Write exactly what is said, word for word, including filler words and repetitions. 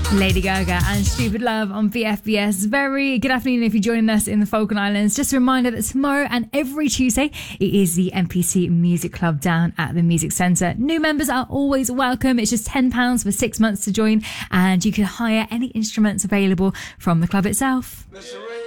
Lady Gaga and Stupid Love on V F B S. Very good afternoon if you're joining us in the Falkland Islands. Just a reminder that tomorrow and every Tuesday it is the M P C Music Club down at the Music Centre. New members are always welcome. It's just ten pounds for six months to join, and you can hire any instruments available from the club itself.